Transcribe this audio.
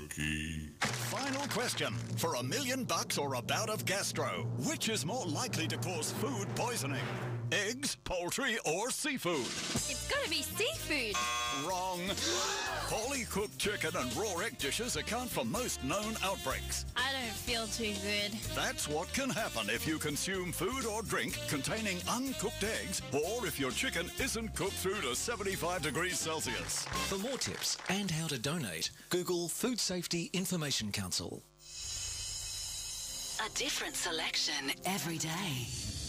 cookie. Final question. For $1 million or a bout of gastro, which is more likely to cause food poisoning? Eggs, poultry, or seafood? It's gotta be seafood. Wrong. Poorly cooked chicken and raw egg dishes account for most known outbreaks. I don't feel too good. That's what can happen if you consume food or drink containing uncooked eggs, or if your chicken isn't cooked through to 75 degrees Celsius. For more tips and how to donate, Google Food Safety Information Council. A different selection every day.